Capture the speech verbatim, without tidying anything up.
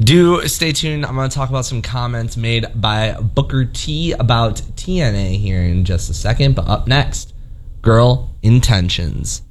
Do stay tuned. I'm going to talk about some comments made by Booker T about T N A here in just a second. But up next, Girl Intentions.